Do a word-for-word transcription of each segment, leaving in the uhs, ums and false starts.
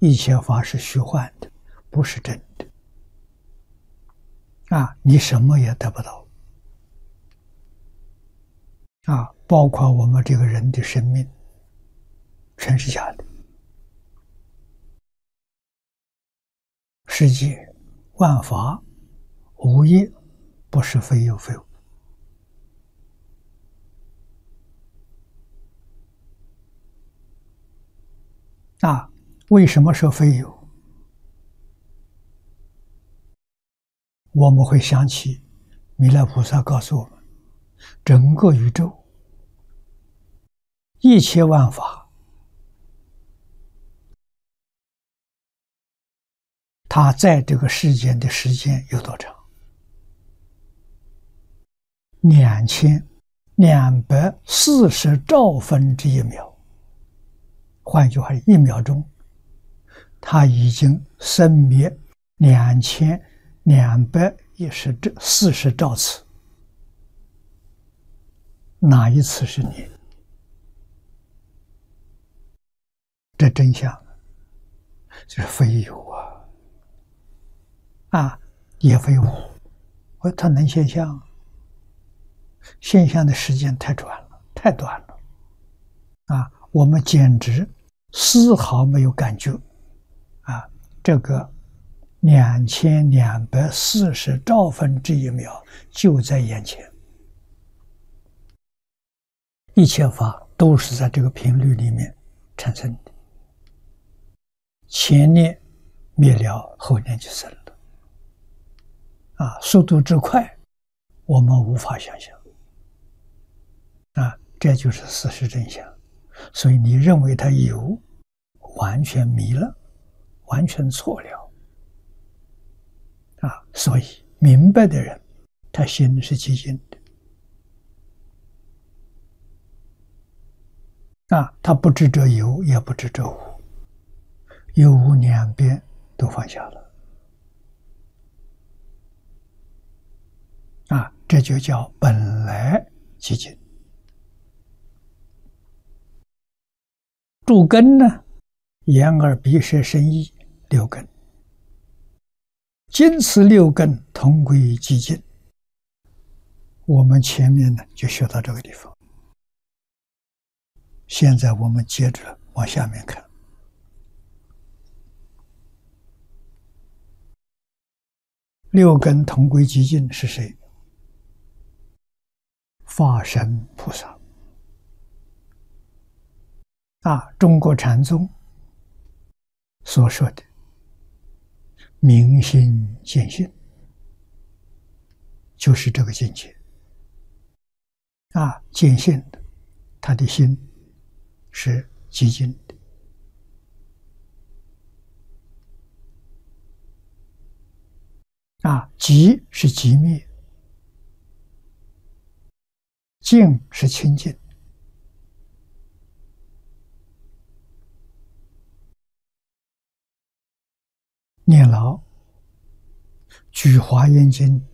一切法是虚幻的，不是真的。啊，你什么也得不到。啊，包括我们这个人的生命，全是假的。世界万法无一不是非有非无。啊，为什么说非有？我们会想起弥勒菩萨告诉我们，整个宇宙一切万法，它在这个世间的时间有多长？两千两百四十兆分之一秒。换句话，一秒钟，它已经生灭两千两百一十四十兆次。哪一次是你？这真相就是非有啊！啊，也非无。我它能现象？现象的时间太短了，太短了。啊，我们简直丝毫没有感觉。啊，这个两千两百四十兆分之一秒就在眼前。一切法都是在这个频率里面产生的，前念灭了，后念就生了。啊，速度之快，我们无法想象。啊，这就是事实真相。所以你认为它有，完全迷了，完全错了。啊，所以明白的人，他心是寂静的。啊，他不执着有，也不执着无，有无两边都放下了。啊，这就叫本来寂静。诸根呢，眼耳鼻舌身意六根，今此六根同归寂静。我们前面呢就学到这个地方。现在我们接着往下面看。六根同归寂静是谁？法身菩萨。啊，中国禅宗所说的明心见性，就是这个境界。啊，见性的，他的心是寂静的。啊，寂是寂灭，静是清净。念老举华严经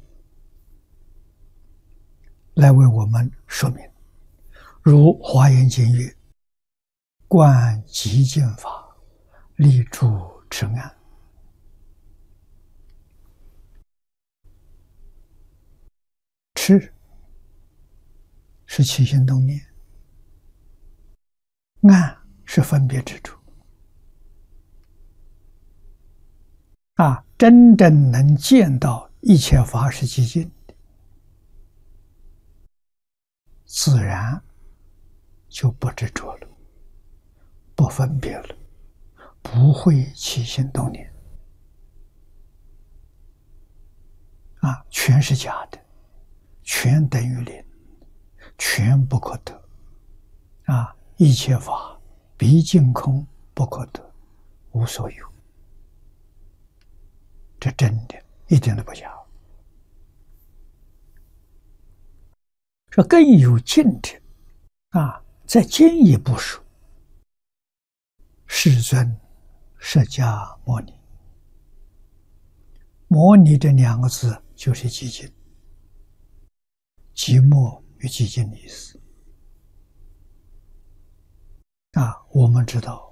来为我们说明，如华严经曰：观寂静法，立诸持安。持是起心动念，安是分别之处。啊，真正能见到一切法是寂静的，自然就不执着了，不分别了，不会起心动念。啊，全是假的，全等于零，全不可得。啊，一切法毕竟空，不可得，无所有。这真的一点都不假。说更有劲的啊，再进一步说，世尊释迦牟尼，牟尼这两个字就是寂静，寂寞与寂静的意思。啊，我们知道